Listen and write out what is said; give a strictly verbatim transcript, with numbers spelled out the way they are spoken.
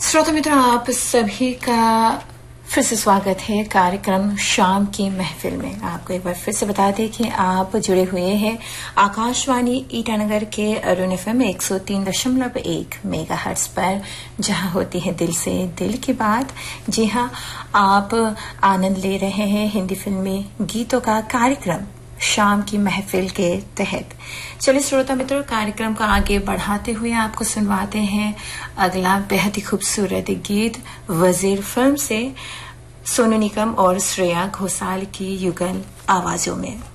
श्रोता मित्रों, आप सभी का फिर से स्वागत है कार्यक्रम शाम की महफिल में। आपको एक बार फिर से बता दें कि आप जुड़े हुए हैं आकाशवाणी ईटानगर के अरुण एफएम एक सौ तीन दशमलव एक मेगा हर्ट्ज पर, जहां होती है दिल से दिल की बात। जी हां, आप आनंद ले रहे हैं हिंदी फिल्मी गीतों का कार्यक्रम शाम की महफिल के तहत। चलिए श्रोता मित्रों, कार्यक्रम को आगे बढ़ाते हुए आपको सुनवाते हैं अगला बेहद ही खूबसूरत गीत वजीर फिल्म से, सोनू निगम और श्रेया घोषाल की युगल आवाजों में।